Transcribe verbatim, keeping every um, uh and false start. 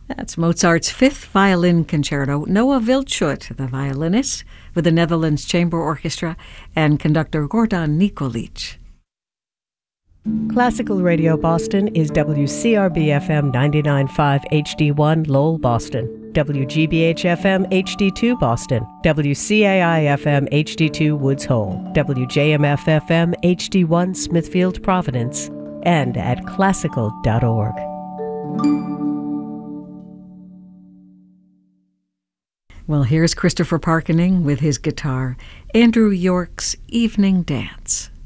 That's Mozart's Fifth Violin Concerto. Noah Wildschut, the violinist, with the Netherlands Chamber Orchestra, and conductor Gordon Nikolic. Classical Radio Boston is W C R B F M ninety-nine point five H D one Lowell, Boston, W G B H F M H D two Boston, W C A I F M H D two Woods Hole, W J M F F M H D one Smithfield, Providence, and at classical dot org. Well, here's Christopher Parkening with his guitar, Andrew York's Evening Dance.